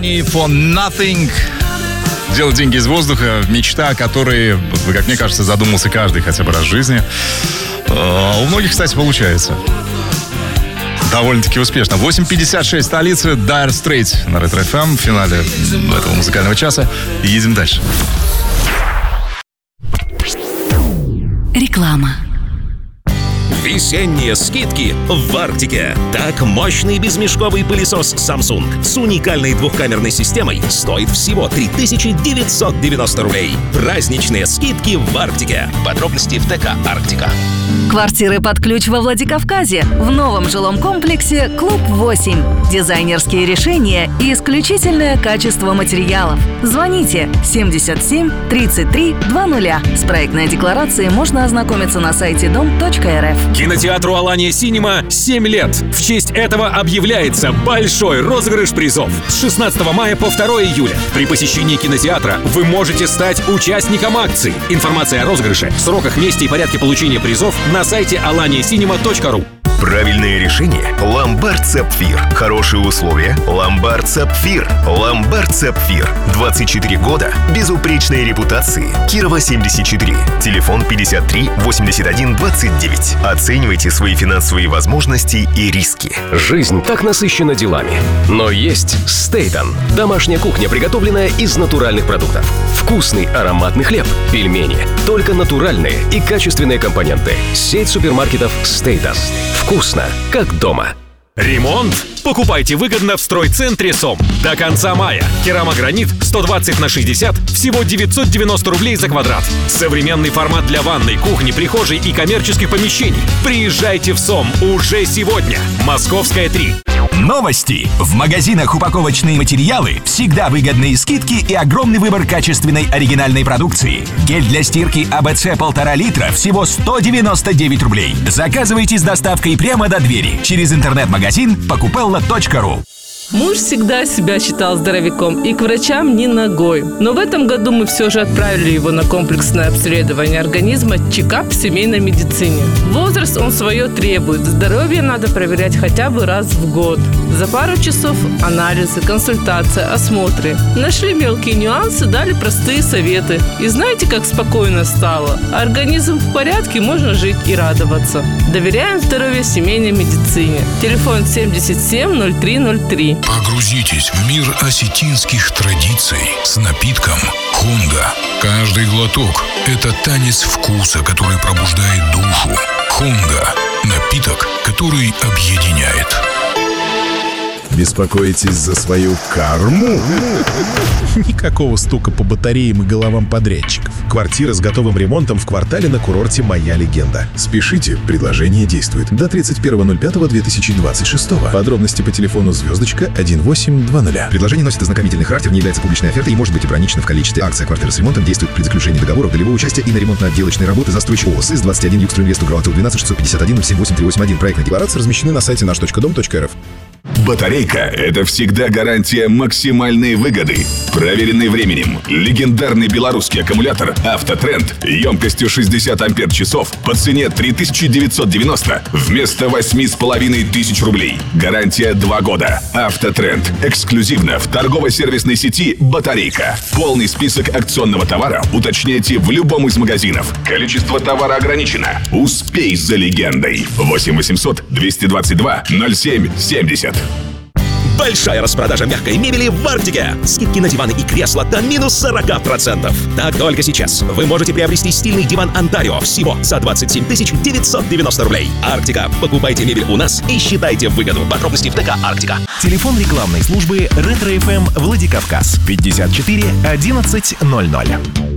For Nothing. Делать деньги из воздуха — мечта, о которой, как мне кажется, задумался каждый хотя бы раз в жизни. У многих, кстати, получается. Довольно-таки успешно. 8:56 столицы. Dire Straits на Ретро FM в финале этого музыкального часа. Едем дальше. Реклама. Весенние скидки в Арктике. Так, мощный безмешковый пылесос Samsung с уникальной двухкамерной системой стоит всего 3990 рублей. Праздничные скидки в Арктике. Подробности в ТК «Арктика». Квартиры под ключ во Владикавказе. В новом жилом комплексе «Клуб 8». Дизайнерские решения и исключительное качество материалов. Звоните 77 33 20. С проектной декларацией можно ознакомиться на сайте dom.rf. Кинотеатру «Алания Синема» 7 лет. В честь этого объявляется большой розыгрыш призов. С 16 мая по 2 июля. При посещении кинотеатра вы можете стать участником акции. Информация о розыгрыше, сроках, месте и порядке получения призов на сайте alaniacinema.ru. Правильное решение – «Ломбард Сапфир». Хорошие условия – «Ломбард Сапфир». «Ломбард Сапфир». 24 года. Безупречной репутации. Кирова, 74. Телефон 53 81 29. Оценивайте свои финансовые возможности и риски. Жизнь так насыщена делами. Но есть Стейтон. Домашняя кухня, приготовленная из натуральных продуктов. Вкусный ароматный хлеб, пельмени. Только натуральные и качественные компоненты. Сеть супермаркетов Стейтон. Вкусно, как дома. Ремонт? Покупайте выгодно в стройцентре СОМ. До конца мая. Керамогранит 120/60 всего 990 рублей за квадрат. Современный формат для ванной, кухни, прихожей и коммерческих помещений. Приезжайте в СОМ уже сегодня. Московская 3. Новости. В магазинах упаковочные материалы всегда выгодные скидки и огромный выбор качественной оригинальной продукции. Гель для стирки АБЦ 1,5 литра всего 199 рублей. Заказывайте с доставкой прямо до двери через интернет-магазин покупелла.ру. Муж всегда себя считал здоровяком и к врачам ни ногой. Но в этом году мы все же отправили его на комплексное обследование организма чекап в семейной медицине. Возраст он свое требует. Здоровье надо проверять хотя бы раз в год. За пару часов анализы, консультация, осмотры. Нашли мелкие нюансы, дали простые советы. И знаете, как спокойно стало? Организм в порядке, можно жить и радоваться. Доверяем здоровью семейной медицине. Телефон 770303. Погрузитесь в мир осетинских традиций с напитком «Хунга». Каждый глоток – это танец вкуса, который пробуждает душу. «Хунга» – напиток, который объединяет. Беспокоитесь за свою карму? Никакого стука по батареям и головам подрядчиков. Квартира с готовым ремонтом в квартале на курорте «Моя легенда». Спешите, предложение действует до 31.05.2026. Подробности по телефону *1820. Предложение носит ознакомительный характер, не является публичной офертой и может быть ограничено в количестве. Акция «Квартира с ремонтом» действует при заключении договора долевого участия и на ремонтно-отделочные работы застройщик ООО ИС 21 Югстройинвест УГРОАТУ 12 651 078 381. Проектная декларация размещены на сайте наш.дом.рф. Батарейка – это всегда гарантия максимальной выгоды. Проверенный временем, легендарный белорусский аккумулятор «Автотренд» емкостью 60 ампер-часов по цене 3990 вместо 8500 рублей. Гарантия 2 года. «Автотренд» эксклюзивно в торгово-сервисной сети «Батарейка». Полный список акционного товара уточняйте в любом из магазинов. Количество товара ограничено. Успей за легендой. 8 800 222 07 70. Большая распродажа мягкой мебели в Арктике. Скидки на диваны и кресла до минус 40%. Так только сейчас вы можете приобрести стильный диван Онтарио всего за 27 990 рублей. Арктика. Покупайте мебель у нас и считайте выгоду. Подробности в ТК «Арктика». Телефон рекламной службы Ретро FM Владикавказ 54 11 00.